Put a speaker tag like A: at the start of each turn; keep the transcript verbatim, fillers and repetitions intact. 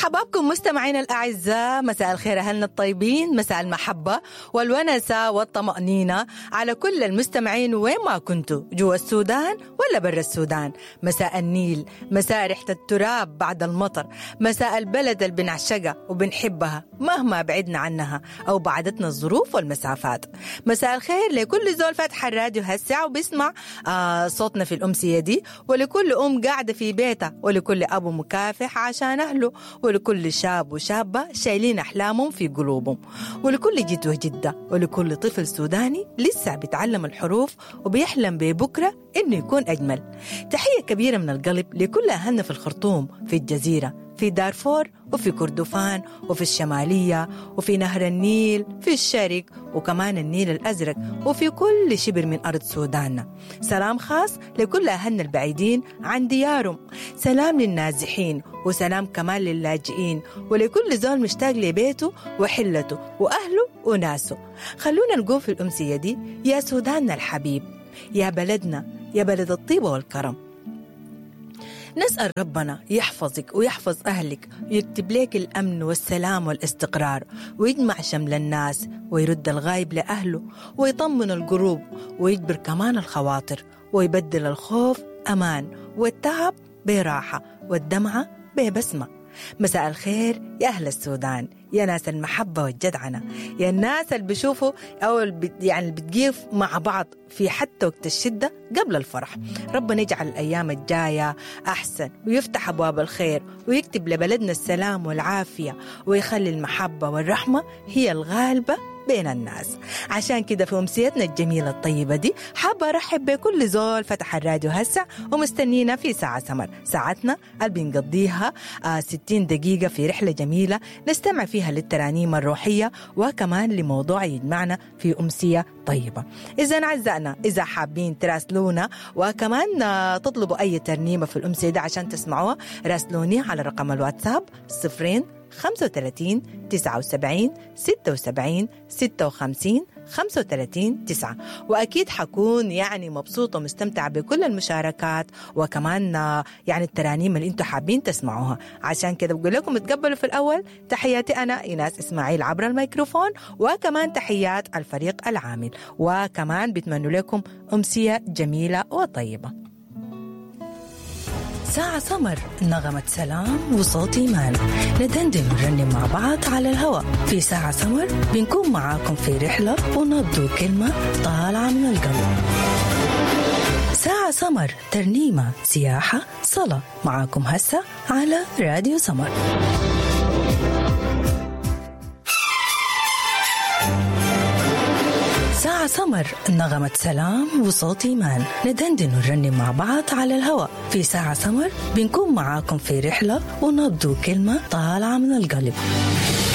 A: مرحبا بكم مستمعين الأعزاء. مساء الخير أهلنا الطيبين، مساء المحبة والونسة والطمأنينة على كل المستمعين وين ما كنتوا، جوا السودان ولا برا السودان. مساء النيل، مساء ريحة التراب بعد المطر، مساء البلد اللي بنعشقها وبنحبها مهما بعدنا عنها أو بعدتنا الظروف والمسافات. مساء الخير لكل زول فاتح الراديو هالساعة وبيسمع آه صوتنا في الأمسية دي، ولكل أم قاعدة في بيتها، ولكل أبو مكافح عشان أهله، ولكل شاب وشابة شايلين أحلامهم في قلوبهم، ولكل جد وجدة، ولكل طفل سوداني لسه بيتعلم الحروف وبيحلم ببكرة إنه يكون أجمل. تحية كبيرة من القلب لكل أهلنا في الخرطوم، في الجزيرة، في دارفور، وفي كردفان، وفي الشمالية، وفي نهر النيل، في الشرق، وكمان النيل الأزرق، وفي كل شبر من أرض سوداننا. سلام خاص لكل أهلنا البعيدين عن ديارهم، سلام للنازحين، وسلام كمان للاجئين، ولكل زول مشتاق لبيته وحلته وأهله وناسه. خلونا نقول في الأمسية دي: يا سوداننا الحبيب، يا بلدنا، يا بلد الطيبة والكرم. نسأل ربنا يحفظك ويحفظ أهلك، ويكتب لك الأمن والسلام والاستقرار، ويجمع شمل الناس، ويرد الغايب لأهله، ويطمن القلوب، ويجبر كمان الخواطر، ويبدل الخوف أمان، والتعب براحة، والدمعة ببسمة. مساء الخير يا أهل السودان، يا ناس المحبة والجدعنة، يا الناس اللي بيشوفوا أو يعني بتجيف مع بعض في حتى وقت الشدة قبل الفرح. ربنا يجعل الأيام الجاية أحسن، ويفتح أبواب الخير، ويكتب لبلدنا السلام والعافية، ويخلي المحبة والرحمة هي الغالبة بين الناس. عشان كده في أمسيتنا الجميلة الطيبة دي حابة أرحب بكل زول فتح الراديو هسه ومستنينا في ساعة سمر، ساعتنا اللي بنقضيها آه ستين دقيقة في رحلة جميلة نستمع فيها للترانيم الروحية، وكمان لموضوع يجمعنا في أمسية طيبة. إذا أعزائنا، إذا حابين تراسلونا وكمان آه تطلبوا أي ترنيمة في الأمسية دي عشان تسمعوها، راسلوني على رقم الواتساب صفرين خمسة وثلاثين تسعة وسبعين ستة وسبعين ستة وخمسين خمسة وثلاثين تسعة. وأكيد حكون يعني مبسوطة ومستمتعة بكل المشاركات، وكمان يعني الترانيم اللي انتوا حابين تسمعوها. عشان كده بقول لكم اتقبلوا في الأول تحياتي أنا إيناس إسماعيل عبر الميكروفون، وكمان تحيات الفريق العامل، وكمان بتمنوا لكم أمسية جميلة وطيبة. ساعة سمر، نغمة سلام وصوت إيمان، ندندن ونرنم مع بعض على الهواء. في ساعة سمر بنكون معاكم في رحلة ونبدو كلمة طالعة من القلب. ساعة سمر، ترنيمة، سياحة، صلاة، معاكم هسه على راديو سمر. ساعة سمر، نغمة سلام وصوت إيمان، ندندن ونرنم مع بعض على الهواء. في ساعة سمر بنكون معاكم في رحلة ونبدو كلمة طالعة من القلب.